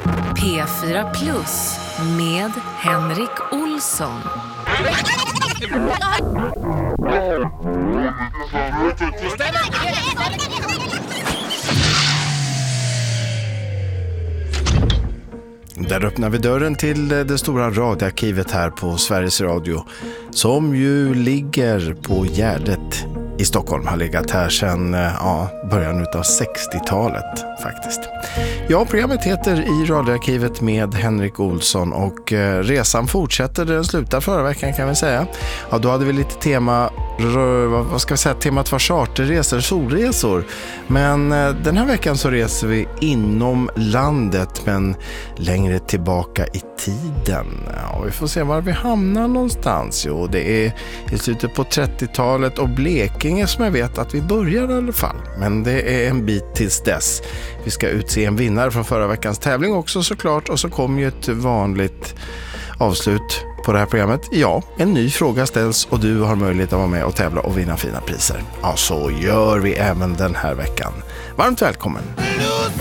P4 Plus med Henrik Olsson. Där öppnar vi dörren till det stora radioarkivet här på Sveriges Radio, som ju ligger på Gärdet i Stockholm. Har legat här sedan början av 60-talet faktiskt. Ja, programmet heter I radioarkivet med Henrik Olsson och resan fortsätter där den slutade förra veckan, kan vi säga. Ja, då hade vi lite tema, vad ska vi säga, temat var charterresor, solresor. Men den här veckan så reser vi inom landet, men längre tillbaka i tiden. Ja, vi får se var vi hamnar någonstans. Jo, det är i slutet på 30-talet och Blekinge som jag vet att vi börjar i alla fall. Men det är en bit tills dess. Vi ska utse en vinnare från förra veckans tävling också såklart. Och så kommer ju ett vanligt avslut på det här programmet. Ja, en ny fråga ställs och du har möjlighet att vara med och tävla och vinna fina priser. Ja, så gör vi även den här veckan. Varmt välkommen!